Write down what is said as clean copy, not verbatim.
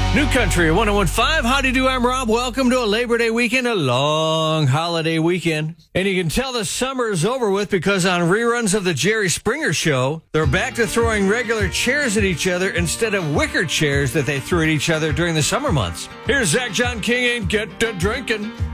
New Country 101.5. How do you do? I'm Rob. Welcome to a Labor Day weekend, a long holiday weekend. And you can tell the summer is over with because on reruns of the Jerry Springer Show, they're back to throwing regular chairs at each other instead of wicker chairs that they threw at each other during the summer months. Here's Zach John King and Get to Drinking.